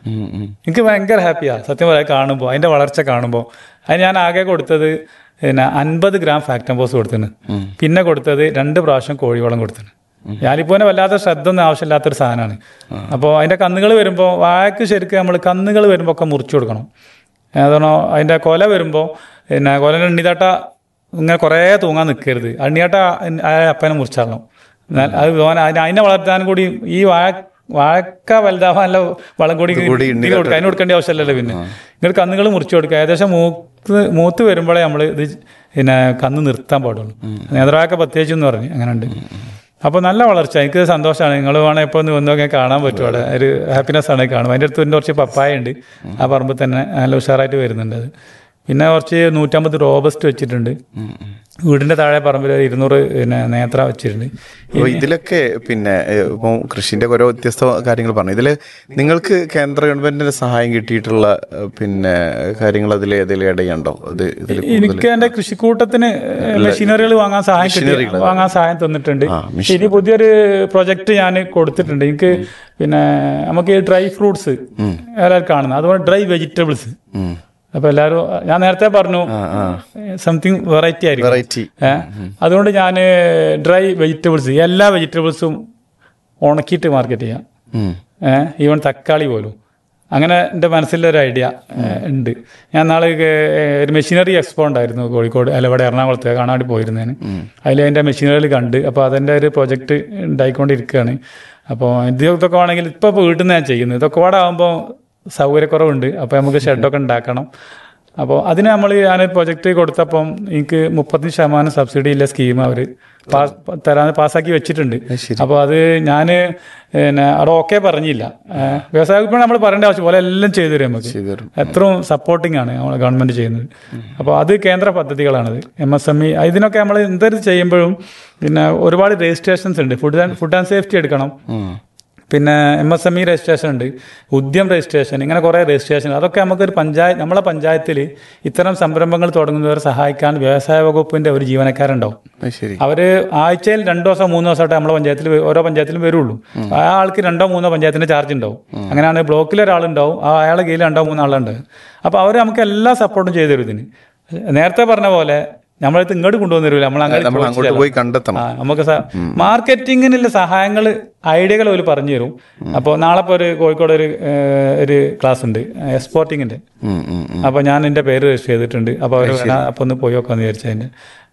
എനിക്ക് ഭയങ്കര ഹാപ്പിയാണ് സത്യം പറയാൻ കാണുമ്പോൾ, അതിൻ്റെ വളർച്ച കാണുമ്പോൾ. അത് ഞാൻ ആകെ കൊടുത്തത് 50 ഗ്രാം ഫാക്ടംബോസ് കൊടുത്തിന്, പിന്നെ കൊടുത്തത് 2 പ്രാവശ്യം കോഴിവളം കൊടുത്തിന്. ഞാനിപ്പോൾ വല്ലാത്ത ശ്രദ്ധ ഒന്നും ആവശ്യമില്ലാത്തൊരു സാധനമാണ്. അപ്പോൾ അതിൻ്റെ കന്നുകൾ വരുമ്പോൾ വാഴക്ക് ശരിക്കും നമ്മൾ കന്നുകൾ വരുമ്പോൾ ഒക്കെ മുറിച്ചു കൊടുക്കണം. അതാണോ അതിൻ്റെ കൊല വരുമ്പോൾ കൊലൻ്റെ എണ്ണിതാട്ട ഇങ്ങനെ കുറേ തൂങ്ങാൻ നിൽക്കരുത്. എണ്ണിയാട്ട അപ്പനെ മുറിച്ചാളണം. അത് അതിനെ വളർത്താൻ കൂടി ഈ വാഴക്ക വലുതാവാനുള്ള വളം കൂടി കൊടുക്കുക, അതിന് കൊടുക്കേണ്ട ആവശ്യമില്ലല്ലോ. പിന്നെ നിങ്ങൾ കന്നുകൾ മുറിച്ചു കൊടുക്കുക. ഏകദേശം മൂത്ത് വരുമ്പോഴേ നമ്മൾ ഇത് കന്ന് നിർത്താൻ പാടുള്ളൂ. നേന്ത്രവാഴക്ക പ്രത്യേകിച്ചെന്ന് പറഞ്ഞ് അങ്ങനെ ഉണ്ട്. അപ്പോൾ നല്ല വളർച്ച, എനിക്ക് സന്തോഷമാണ്. നിങ്ങൾ വേണേൽ ഇപ്പോൾ ഒന്ന് വന്നൊക്കെ കാണാൻ പറ്റും. അവിടെ ഒരു ഹാപ്പിനെസ് ആണ് കാണും. അതിൻ്റെ അടുത്ത് കുറച്ച് പപ്പായ ഉണ്ട്, ആ പറമ്പിൽ തന്നെ നല്ല ഉഷാറായിട്ട് വരുന്നുണ്ട്. അത് പിന്നെ കുറച്ച് 150 റോബസ്റ്റ് വെച്ചിട്ടുണ്ട്. വീടിന്റെ താഴെ പറമ്പിൽ 200 നേത്ര വെച്ചിട്ടുണ്ട്. ഇതിലൊക്കെ പിന്നെ ഇപ്പോൾ കൃഷിന്റെ ഓരോ വ്യത്യസ്ത കാര്യങ്ങൾ പറഞ്ഞു. ഇതിൽ നിങ്ങൾക്ക് കേന്ദ്ര ഗവൺമെന്റിന്റെ സഹായം കിട്ടിയിട്ടുള്ള പിന്നെ കാര്യങ്ങൾ അതിൽ ഏതെങ്കിലും ഇടയുണ്ടോ? എനിക്ക് എന്റെ കൃഷിക്കൂട്ടത്തിന് മെഷീനറികൾ വാങ്ങാൻ സഹായം തന്നിട്ടുണ്ട്. ഇനി പുതിയൊരു പ്രൊജക്ട് ഞാൻ കൊടുത്തിട്ടുണ്ട്. എനിക്ക് പിന്നെ നമുക്ക് ഡ്രൈ ഫ്രൂട്ട്സ് എല്ലാവരും കാണുന്നത്, അതുപോലെ ഡ്രൈ വെജിറ്റബിൾസ്. അപ്പൊ എല്ലാവരും ഞാൻ നേരത്തെ പറഞ്ഞു സംതിങ് വെറൈറ്റി ആയിരിക്കും. അതുകൊണ്ട് ഞാൻ ഡ്രൈ വെജിറ്റബിൾസ്, എല്ലാ വെജിറ്റബിൾസും ഉണക്കിയിട്ട് മാർക്കറ്റ് ചെയ്യാം. ഈവൻ തക്കാളി പോലും. അങ്ങനെ എൻ്റെ മനസ്സിലൊരു ഐഡിയ ഉണ്ട്. ഞാൻ നാളെ ഒരു മെഷീനറി എക്സ്പോ ഉണ്ടായിരുന്നു കോഴിക്കോട്, അല്ല ഇവിടെ എറണാകുളത്ത് കാണാൻ വേണ്ടി പോയിരുന്നതിന്. അതിൽ അതിൻ്റെ മെഷീനറികൾ കണ്ട്. അപ്പോൾ അതിൻ്റെ ഒരു പ്രൊജക്റ്റ് ഉണ്ടായിക്കൊണ്ടിരിക്കുകയാണ്. അപ്പോൾ ഇതൊക്കെ ആണെങ്കിൽ ഇപ്പോൾ വീട്ടിൽ നിന്ന് ഞാൻ ചെയ്യുന്നത്. ഇതൊക്കെ കൂടെ ആകുമ്പോൾ സൗകര്യക്കുറവുണ്ട്. അപ്പോൾ നമുക്ക് ഷെഡൊക്കെ ഉണ്ടാക്കണം. അപ്പോൾ അതിന് ഞാനൊരു പ്രൊജക്റ്റ് കൊടുത്തപ്പം എനിക്ക് 35% സബ്സിഡി ഉള്ള സ്കീം അവർ തരാൻ പാസ്സാക്കി വെച്ചിട്ടുണ്ട്. അപ്പോൾ അത് ഞാൻ അവിടെ ഓക്കെ പറഞ്ഞില്ല. വ്യവസായികൾ നമ്മൾ പറയേണ്ട ആവശ്യം പോലെ എല്ലാം ചെയ്തു തരും നമുക്ക്. എത്രയും സപ്പോർട്ടിങ് ആണ് നമ്മൾ ഗവൺമെൻറ് ചെയ്യുന്നത്. അപ്പോൾ അത് കേന്ദ്ര പദ്ധതികളാണത്. MSME ഇതിനൊക്കെ നമ്മൾ എന്തൊരു ചെയ്യുമ്പോഴും പിന്നെ ഒരുപാട് രജിസ്ട്രേഷൻസ് ഉണ്ട്. ഫുഡ് ആൻഡ് സേഫ്റ്റി എടുക്കണം, പിന്നെ MSME രജിസ്ട്രേഷൻ ഉണ്ട്, ഉദ്യം രജിസ്ട്രേഷൻ, ഇങ്ങനെ കുറേ രജിസ്ട്രേഷൻ. അതൊക്കെ നമുക്കൊരു നമ്മളെ പഞ്ചായത്തിൽ ഇത്തരം സംരംഭങ്ങൾ തുടങ്ങുന്നവരെ സഹായിക്കാൻ വ്യവസായ വകുപ്പിന്റെ ഒരു ജീവനക്കാരുണ്ടാവും. അവർ ആഴ്ചയിൽ 2 ദിവസം 3 ദിവസമായിട്ട് നമ്മളെ പഞ്ചായത്തിൽ ഓരോ പഞ്ചായത്തിലും വരുള്ളൂ. ആ ആൾക്ക് 2-3 പഞ്ചായത്തിന്റെ ചാർജ് ഉണ്ടാവും. അങ്ങനെയാണ് ബ്ലോക്കിൽ ഒരാളുണ്ടാവും, അയാളെ കീഴിൽ 2-3 ആളുണ്ട്. അപ്പോൾ അവർ നമുക്ക് എല്ലാ സപ്പോർട്ടും ചെയ്തു തരും. ഇതിന് നേരത്തെ പറഞ്ഞ പോലെ നമ്മളടുത്ത് ഇങ്ങോട്ട് കൊണ്ടുവന്നിരില്ല, നമ്മൾ പോയി കണ്ടെത്തണം. നമുക്ക് മാർക്കറ്റിങ്ങിനുള്ള സഹായങ്ങൾ, ഐഡിയകൾ അവർ പറഞ്ഞു തരും. അപ്പോൾ നാളെ ഇപ്പോൾ ഒരു കോഴിക്കോട് ഒരു ക്ലാസ് ഉണ്ട് എക്സ്പോർട്ടിങ്ങിന്റെ. അപ്പോൾ ഞാൻ എൻ്റെ പേര് രജിസ്റ്റർ ചെയ്തിട്ടുണ്ട്. അപ്പോൾ അവർ അപ്പോൾ ഒന്ന് പോയി നോക്കാന്ന് വിചാരിച്ചതിൻ്റെ.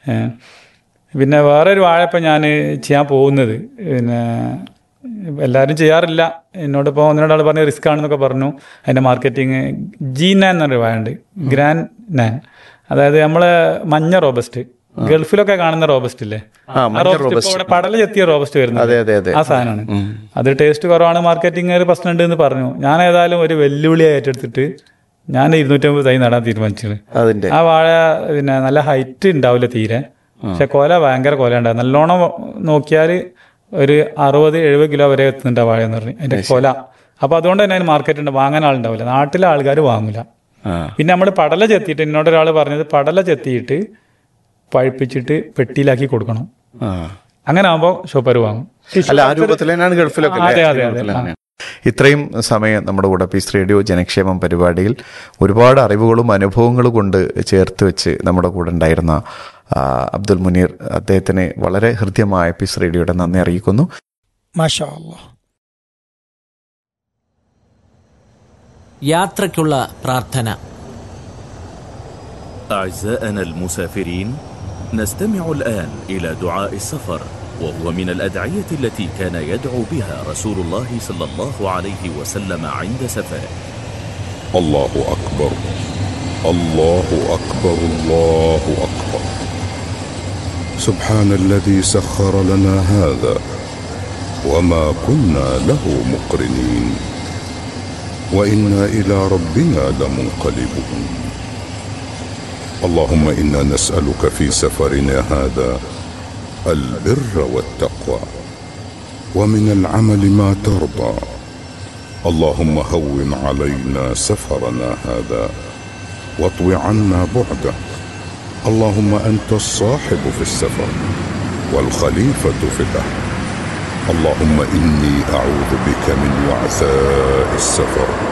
പിന്നെ വേറൊരു വാഴപ്പം ഞാൻ ചെയ്യാൻ പോകുന്നത്, പിന്നെ എല്ലാവരും ചെയ്യാറില്ല. എന്നോടിപ്പോൾ ഒന്നിനോടാൾ പറഞ്ഞ് റിസ്ക് ആണെന്നൊക്കെ പറഞ്ഞു. അതിൻ്റെ മാർക്കറ്റിങ് G9 എന്നൊരു വാഴയുണ്ട്, ഗ്രാൻഡ് 9. അതായത് നമ്മളെ മഞ്ഞ റോബസ്റ്റ്, ഗൾഫിലൊക്കെ കാണുന്ന റോബസ്റ്റ് ഇല്ലേ, ഇവിടെ പടല ചെത്തിയ റോബസ്റ്റ് വരുന്നത്, ആ സാധനമാണ്. അത് ടേസ്റ്റ് കുറവാണ്, മാർക്കറ്റിംഗ് ഒരു പ്രശ്നമുണ്ട് എന്ന് പറഞ്ഞു. ഞാൻ ഏതായാലും ഒരു വെല്ലുവിളിയായി ഏറ്റെടുത്തിട്ട് ഞാൻ 250 തൈ നടാൻ തീരുമാനിച്ചത്. ആ വാഴ പിന്നെ നല്ല ഹൈറ്റ് ഉണ്ടാവില്ല തീരെ, പക്ഷെ കൊല ഭയങ്കര കൊല ഉണ്ടാവും. നല്ലോണം നോക്കിയാൽ ഒരു 60-70 കിലോ വരെ എത്തുന്നുണ്ട് ആ വാഴ എന്ന് പറഞ്ഞു അതിന്റെ കൊല. അപ്പൊ അതുകൊണ്ട് തന്നെ അതിന് മാർക്കറ്റ് ഉണ്ട്, വാങ്ങാൻ ആളുണ്ടാവില്ല, നാട്ടിലെ ആൾക്കാർ വാങ്ങില്ല. പിന്നെ നമ്മൾ പടല ചെത്തിയിട്ട്, എന്നോടൊരാൾ പറഞ്ഞത് പടല ചെത്തിയിട്ട് പഴുപ്പിച്ചിട്ട് പെട്ടിയിലാക്കി കൊടുക്കണം. അങ്ങനെ ആകുമ്പോൾ ഷോപ്പർ വാങ്ങും. അതെ അതെ അതെ. ഇത്രയും സമയം നമ്മുടെ കൂടെ പീസ് റേഡിയോ ജനക്ഷേമം പരിപാടിയിൽ ഒരുപാട് അറിവുകളും അനുഭവങ്ങളും കൊണ്ട് ചേർത്ത് വെച്ച് നമ്മുടെ കൂടെ ഉണ്ടായിരുന്ന അബ്ദുൽ മുനീർ, അദ്ദേഹത്തിന് വളരെ ഹൃദ്യമായ പീസ് റേഡിയോയുടെ നന്ദി അറിയിക്കുന്നു. മാഷാ അല്ലാഹ്. യാത്രയ്ക്കുള്ള പ്രാർത്ഥന. أعزائنا المسافرين، نستمع الآن إلى دعاء السفر، وهو من الأدعية التي كان يدعو بها رسول الله صلى الله عليه وسلم عند سفره. الله أكبر الله أكبر الله أكبر، سبحان الذي سخر لنا هذا وما كنا له مقرنين وإنا إلى ربنا لمنقلبون. اللهم إنا نسألك في سفرنا هذا البر والتقوى ومن العمل ما ترضى. اللهم هون علينا سفرنا هذا واطو عنا بعده. اللهم أنت الصاحب في السفر والخليفة في الأهل. اللهم إني أعوذ بك من وعثاء السفر